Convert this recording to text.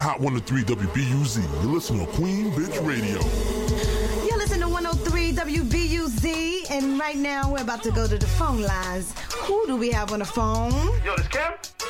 Hot 103 WBUZ. You listen to Queen Bitch Radio. You're listening to 103 WBUZ, and right now we're about to go to the phone lines. Who do we have on the phone? Yo, this Cam?